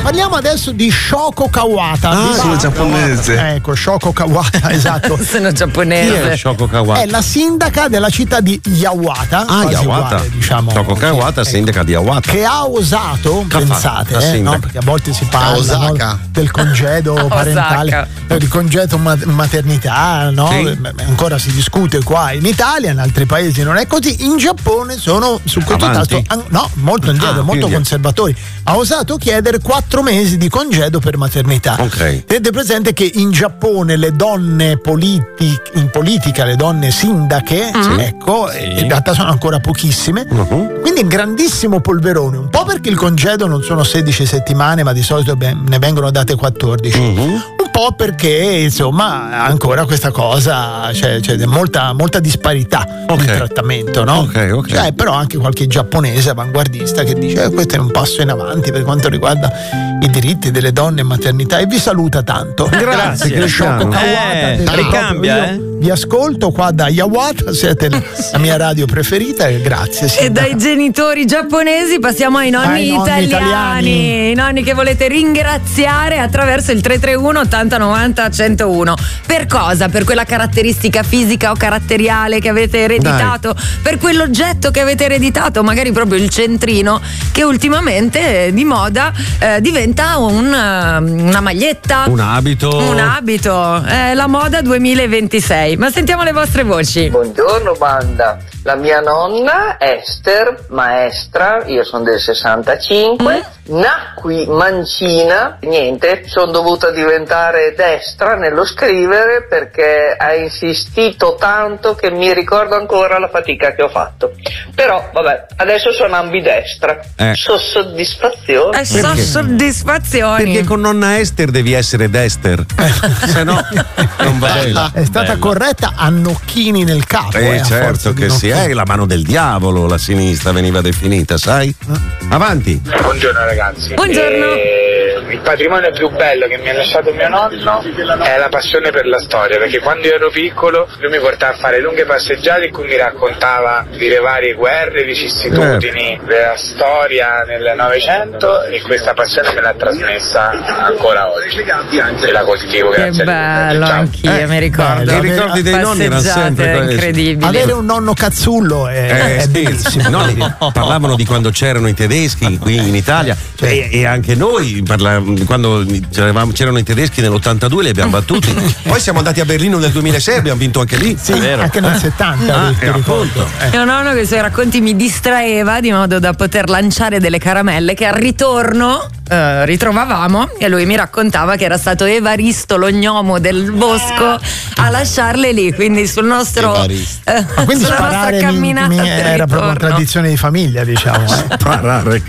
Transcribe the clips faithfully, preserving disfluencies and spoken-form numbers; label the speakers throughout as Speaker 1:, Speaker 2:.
Speaker 1: Parliamo adesso di Shoko Kawata.
Speaker 2: Ah, sono giapponese.
Speaker 1: Ecco, Shoko Kawata, esatto.
Speaker 3: Sono giapponese.
Speaker 2: Chi è Shoko Kawata?
Speaker 1: È la sindaca della città di Yawata.
Speaker 2: Ah,
Speaker 1: quasi
Speaker 2: Yawata.
Speaker 1: uguale, diciamo.
Speaker 2: Shoko Kawata,
Speaker 1: Ecco.
Speaker 2: sindaca di Yawata.
Speaker 1: Che ha osato,
Speaker 2: Che ha
Speaker 1: pensate,
Speaker 2: fatto? La
Speaker 1: eh,
Speaker 2: sindaca.
Speaker 1: no? Perché a volte si parla,
Speaker 4: Osaka.
Speaker 1: no, del congedo parentale, no, di congedo ma- maternità, no?
Speaker 2: Sì.
Speaker 1: Beh, ancora si discute qua in Italia, in altri paesi non è così. In Giappone sono su questo
Speaker 2: Avanti?
Speaker 1: tasto, no, molto indietro,
Speaker 2: Ah,
Speaker 1: molto
Speaker 2: quindi-
Speaker 1: conservatori. Ha osato chiedere quattro mesi di congedo per maternità.
Speaker 2: Ok.
Speaker 1: Tenete presente che in Giappone le donne politi- in politica, le donne sindache, ecco, in realtà sono ancora pochissime.
Speaker 2: Mhm.
Speaker 1: Quindi grandissimo polverone, un po' perché il congedo non sono sedici settimane, ma di solito beh, ne vengono date quattordici.
Speaker 2: Mhm.
Speaker 1: Un po' perché insomma ancora questa cosa, c'è, c'è molta, molta disparità
Speaker 2: Ok.
Speaker 1: di trattamento, no?
Speaker 2: Ok, ok.
Speaker 1: C'è però anche qualche giapponese avanguardista che dice eh, questo è un passo in avanti per quanto riguarda i diritti delle donne in maternità, e vi saluta tanto.
Speaker 2: Grazie, Cristiano.
Speaker 1: Shoko Kawata,
Speaker 5: Eh,
Speaker 1: detto
Speaker 5: ricambia,
Speaker 1: proprio io
Speaker 5: eh.
Speaker 1: Vi ascolto qua da Yawata, siete la mia radio preferita e grazie.
Speaker 3: E dai genitori giapponesi passiamo ai nonni,
Speaker 1: Ai nonni
Speaker 3: italiani.
Speaker 1: italiani.
Speaker 3: I nonni che volete ringraziare attraverso il tre tre uno ottanta novanta centouno. Per cosa? Per quella caratteristica fisica o caratteriale che avete ereditato? Per quell'oggetto che avete ereditato? Magari proprio il centrino che ultimamente eh, di moda eh, diventa un, eh, una maglietta.
Speaker 2: Un abito.
Speaker 3: Un abito. È la moda duemilaventisei. Ma sentiamo le vostre voci.
Speaker 6: Buongiorno banda, la mia nonna Esther, maestra, io sono del sessantacinque, nacqui mancina, niente, sono dovuta diventare destra nello scrivere perché ha insistito tanto che mi ricordo ancora la fatica che ho fatto. Però vabbè, adesso sono ambidestra,
Speaker 2: Eh.
Speaker 6: so soddisfazione.
Speaker 3: Eh, so
Speaker 2: Perché?
Speaker 3: soddisfazioni.
Speaker 2: Perché con nonna Esther devi essere Dester, se no non va bene.
Speaker 1: È stata corretta a nocchini nel capo.
Speaker 2: Eh,
Speaker 1: eh, a
Speaker 2: certo
Speaker 1: forza di
Speaker 2: che sì,
Speaker 1: nocchini.
Speaker 2: è la mano del diavolo, la sinistra veniva definita, sai? Avanti.
Speaker 7: Buongiorno ragazzi.
Speaker 3: Buongiorno.
Speaker 7: Eh, il patrimonio più bello che mi ha lasciato mio nonno è la passione per la storia, perché quando io ero piccolo lui mi portava a fare lunghe passeggiate in cui mi raccontava delle varie guerre, vicissitudini della storia nel Novecento, e questa passione me l'ha trasmessa ancora oggi e la coltivo
Speaker 3: Che
Speaker 7: grazie a lui.
Speaker 3: bello,
Speaker 7: Ciao.
Speaker 3: anch'io
Speaker 1: Eh,
Speaker 3: mi ricordo.
Speaker 1: bello.
Speaker 2: I ricordi dei nonni erano
Speaker 3: Passeggiate
Speaker 2: sempre quelli.
Speaker 3: incredibili.
Speaker 1: Avere un nonno cazzullo è,
Speaker 2: Eh,
Speaker 1: è
Speaker 2: sì,
Speaker 1: bellissimo.
Speaker 2: no, parlavano di quando c'erano i tedeschi qui in Italia e, e anche noi parla- quando c'eravamo- c'erano i tedeschi nell'ottantadue li abbiamo battuti, poi siamo andati a Berlino nel duemilasei e abbiamo vinto anche lì.
Speaker 1: Sì, anche nel settanta.
Speaker 2: Ah,
Speaker 1: ti
Speaker 2: eh,
Speaker 1: ricordo.
Speaker 2: appunto.
Speaker 1: Eh.
Speaker 3: Mio nonno che i suoi racconti mi distraeva di modo da poter lanciare delle caramelle che al ritorno eh, ritrovavamo, e lui mi raccontava che era stato Evaristo, lo gnomo del bosco, a lasciarle lì, quindi sul nostro
Speaker 4: Evaristo.
Speaker 3: eh,
Speaker 1: Ma quindi
Speaker 3: sulla nostra
Speaker 1: sparare mi-
Speaker 3: camminata
Speaker 1: mi-
Speaker 3: del
Speaker 1: era proprio una
Speaker 3: ritorno.
Speaker 1: tradizione di famiglia, diciamo. Eh.
Speaker 2: Sparare.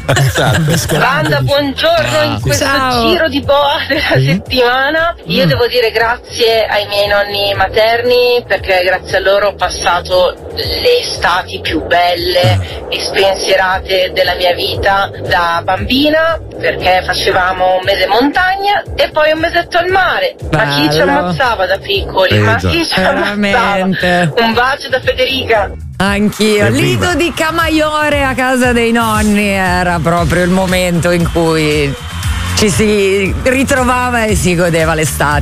Speaker 8: Banda, buongiorno. In questo
Speaker 3: Ciao.
Speaker 8: giro di boa della settimana io devo dire grazie ai miei nonni materni, perché grazie a loro ho passato le estati più belle e spensierate della mia vita da bambina, perché facevamo un mese in montagna e poi un mesetto al mare. Ma chi ci
Speaker 3: Bello.
Speaker 8: ammazzava da piccoli?
Speaker 2: Eh,
Speaker 8: Ma
Speaker 2: già.
Speaker 8: chi ci ammazzava?
Speaker 3: Veramente.
Speaker 8: Un bacio da Federica.
Speaker 3: Anch'io.
Speaker 2: Evviva.
Speaker 3: Lido di Camaiore a casa dei nonni era proprio il momento in cui ci si ritrovava e si godeva l'estate.